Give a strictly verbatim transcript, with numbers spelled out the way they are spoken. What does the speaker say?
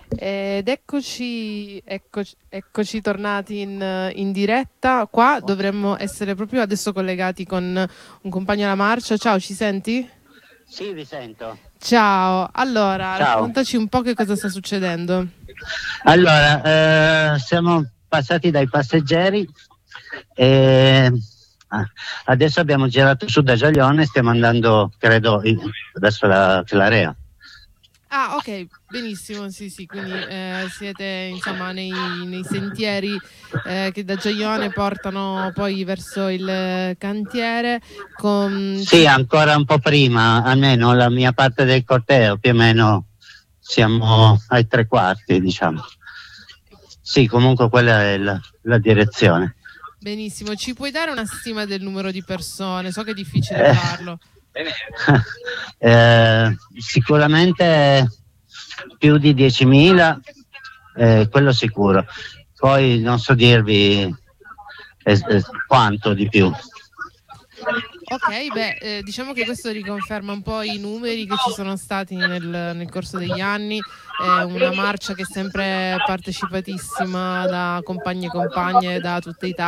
Ed eccoci, eccoci, eccoci tornati in, in diretta. Qua dovremmo essere proprio adesso collegati con un compagno alla marcia. Ciao, ci senti? Sì, vi sento. Ciao, allora Ciao. raccontaci un po' che cosa sta succedendo. Allora, eh, siamo passati dai passeggeri e ah, adesso abbiamo girato su da Giaglione e stiamo andando, credo, in- verso la Filarea. Ah, ok, benissimo, sì, sì, quindi eh, siete insomma nei, nei sentieri eh, che da Gioione portano poi verso il cantiere. Con... Sì, ci- ancora un po' prima, almeno la mia parte del corteo, più o meno siamo ai tre quarti, diciamo. Sì, comunque quella è la, la direzione. Benissimo, ci puoi dare una stima del numero di persone? So che è difficile Eh, farlo. eh, sicuramente più di diecimila, eh, quello sicuro. Poi non so dirvi eh, eh, quanto di più. Ok, beh, eh, diciamo che questo riconferma un po' i numeri che ci sono stati nel, nel corso degli anni. È una marcia che è sempre partecipatissima da compagni e compagne da tutta Italia.